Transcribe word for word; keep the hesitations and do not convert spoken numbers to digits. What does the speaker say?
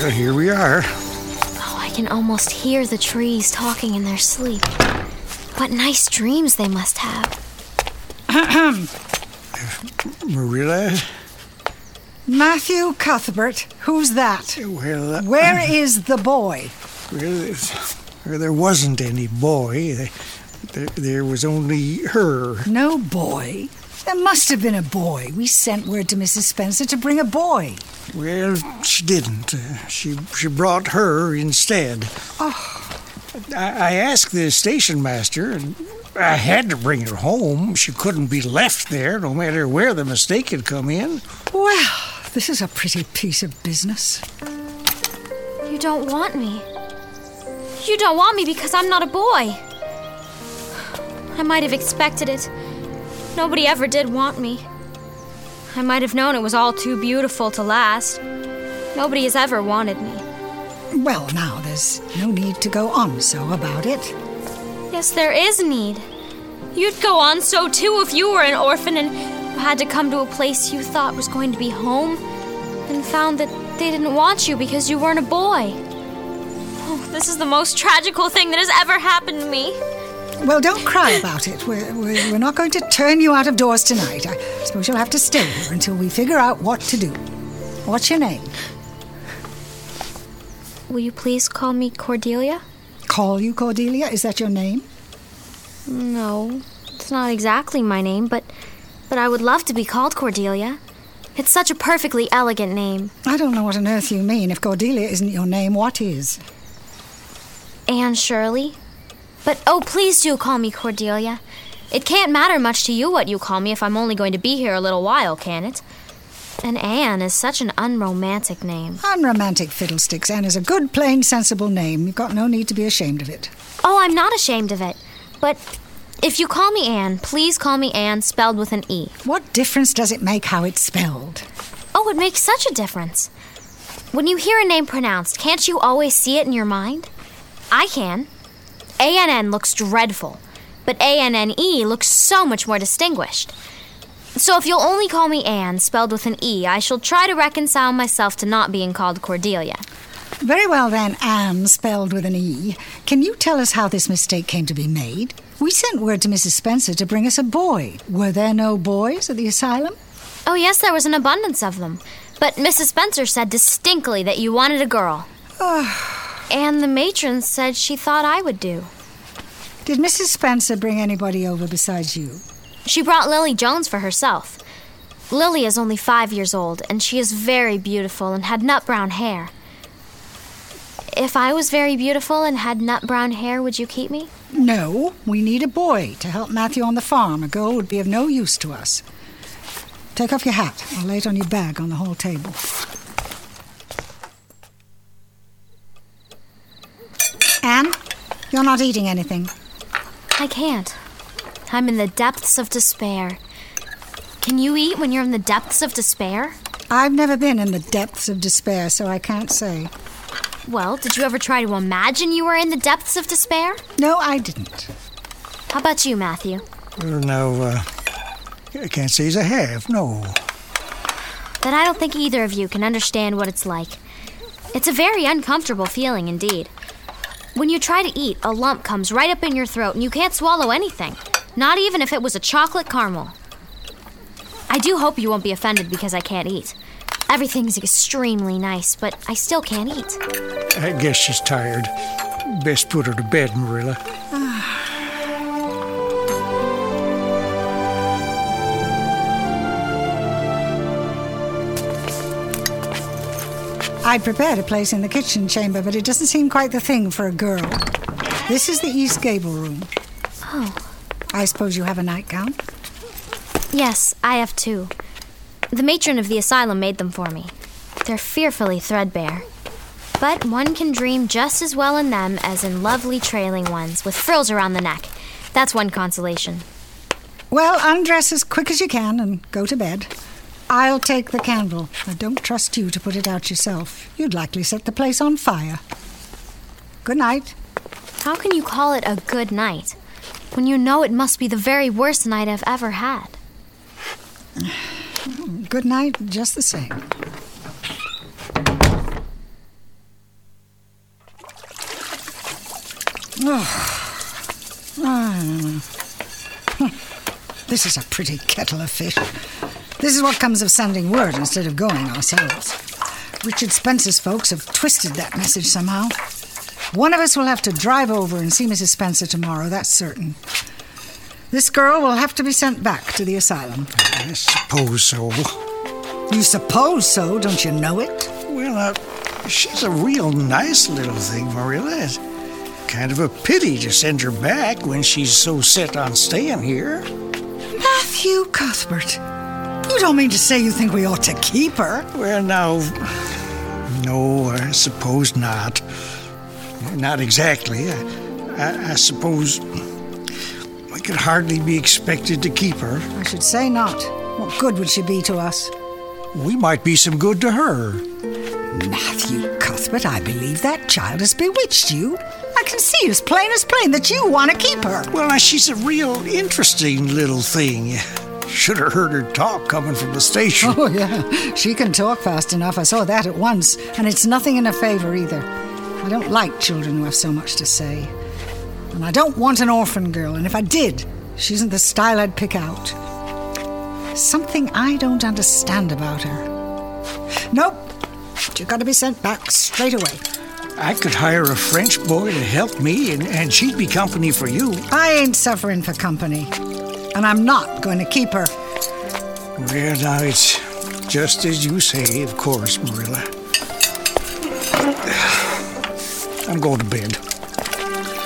Well, here we are. Oh, I can almost hear the trees talking in their sleep. What nice dreams they must have. Marilla? Matthew Cuthbert, who's that? Well, uh, Where is the boy? Well, it's, well, there wasn't any boy. There, there was only her. No boy? There must have been a boy. We sent word to Missus Spencer to bring a boy. Well, she didn't. Uh, she she brought her instead. Oh. I, I asked the station master, and I had to bring her home. She couldn't be left there, no matter where the mistake had come in. Well, this is a pretty piece of business. You don't want me. You don't want me because I'm not a boy. I might have expected it. Nobody ever did want me. I might have known it was all too beautiful to last. Nobody has ever wanted me. Well, now, there's no need to go on so about it. Yes, there is need. You'd go on so too if you were an orphan and had to come to a place you thought was going to be home and found that they didn't want you because you weren't a boy. Oh, this is the most tragical thing that has ever happened to me. Well, don't cry about it. We're, we're, we're not going to turn you out of doors tonight. I suppose you'll have to stay here until we figure out what to do. What's your name? Will you please call me Cordelia? Call you Cordelia? Is that your name? No, it's not exactly my name, but, but I would love to be called Cordelia. It's such a perfectly elegant name. I don't know what on earth you mean. If Cordelia isn't your name, what is? Anne Shirley. But, oh, please do call me Cordelia. It can't matter much to you what you call me if I'm only going to be here a little while, can it? And Anne is such an unromantic name. Unromantic fiddlesticks. Anne is a good, plain, sensible name. You've got no need to be ashamed of it. Oh, I'm not ashamed of it. But if you call me Anne, please call me Anne spelled with an E. What difference does it make how it's spelled? Oh, it makes such a difference. When you hear a name pronounced, can't you always see it in your mind? I can. A N N looks dreadful, but A N N E looks so much more distinguished. So if you'll only call me Anne, spelled with an E, I shall try to reconcile myself to not being called Cordelia. Very well then, Anne, spelled with an E. Can you tell us how this mistake came to be made? We sent word to Missus Spencer to bring us a boy. Were there no boys at the asylum? Oh, yes, there was an abundance of them. But Missus Spencer said distinctly that you wanted a girl. And the matron said she thought I would do. Did Missus Spencer bring anybody over besides you? She brought Lily Jones for herself. Lily is only five years old, and she is very beautiful and had nut-brown hair. If I was very beautiful and had nut-brown hair, would you keep me? No, we need a boy to help Matthew on the farm. A girl would be of no use to us. Take off your hat. I'll lay it on your bag on the hall table. Anne, you're not eating anything. I can't. I'm in the depths of despair. Can you eat when you're in the depths of despair? I've never been in the depths of despair, so I can't say. Well, did you ever try to imagine you were in the depths of despair? No, I didn't. How about you, Matthew? Well, now, uh, I can't say as I have, no. Then I don't think either of you can understand what it's like. It's a very uncomfortable feeling indeed. When you try to eat, a lump comes right up in your throat and you can't swallow anything. Not even if it was a chocolate caramel. I do hope you won't be offended because I can't eat. Everything's extremely nice, but I still can't eat. I guess she's tired. Best put her to bed, Marilla. I'd prepared a place in the kitchen chamber, but it doesn't seem quite the thing for a girl. This is the East Gable room. Oh. I suppose you have a nightgown? Yes, I have two. The matron of the asylum made them for me. They're fearfully threadbare. But one can dream just as well in them as in lovely trailing ones with frills around the neck. That's one consolation. Well, undress as quick as you can and go to bed. I'll take the candle. I don't trust you to put it out yourself. You'd likely set the place on fire. Good night. How can you call it a good night when you know it must be the very worst night I've ever had? Good night, just the same. Oh. This is a pretty kettle of fish. This is what comes of sending word instead of going ourselves. Richard Spencer's folks have twisted that message somehow. One of us will have to drive over and see Missus Spencer tomorrow, that's certain. This girl will have to be sent back to the asylum. I suppose so. You suppose so, don't you know it? Well, uh, she's a real nice little thing, Marilla. It's kind of a pity to send her back when she's so set on staying here. Matthew Cuthbert, you don't mean to say you think we ought to keep her? Well, now, no, I suppose not. Not exactly. I, I, I suppose we could hardly be expected to keep her. I should say not. What good would she be to us? We might be some good to her. Matthew Cuthbert, I believe that child has bewitched you. I can see as plain as plain that you want to keep her. Well, now, she's a real interesting little thing. Should have heard her talk coming from the station. Oh, yeah. She can talk fast enough. I saw that at once. And it's nothing in her favor either. I don't like children who have so much to say. And I don't want an orphan girl. And if I did, she isn't the style I'd pick out. Something I don't understand about her. Nope. She's got to be sent back straight away. I could hire a French boy to help me, and, and she'd be company for you. I ain't suffering for company. And I'm not going to keep her. Well, now, it's just as you say, of course, Marilla. I'm going to bed.